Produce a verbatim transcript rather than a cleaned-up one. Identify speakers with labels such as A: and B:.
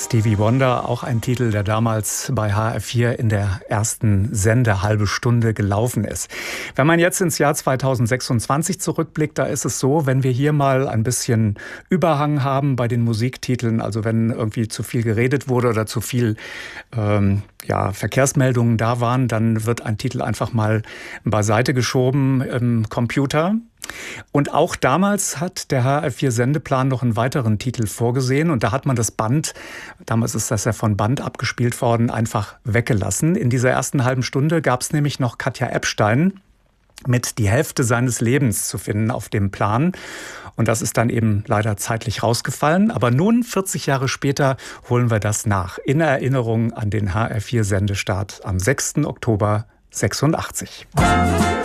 A: Stevie Wonder, auch ein Titel, der damals bei H R vier in der ersten Sendehalbe Stunde gelaufen ist. Wenn man jetzt ins Jahr zweitausendsechsundzwanzig zurückblickt, da ist es so, wenn wir hier mal ein bisschen Überhang haben bei den Musiktiteln, also wenn irgendwie zu viel geredet wurde oder zu viel ähm, ja, Verkehrsmeldungen da waren, dann wird ein Titel einfach mal beiseite geschoben im Computer. Und auch damals hat der H R vier Sendeplan noch einen weiteren Titel vorgesehen und da hat man das Band, damals ist das ja von Band abgespielt worden, einfach weggelassen. In dieser ersten halben Stunde gab es nämlich noch Katja Ebstein mit Die Hälfte seines Lebens zu finden auf dem Plan. Und das ist dann eben leider zeitlich rausgefallen. Aber nun, vierzig Jahre später, holen wir das nach. In Erinnerung an den H R vier Sendestart am sechsten Oktober sechsundachtzig.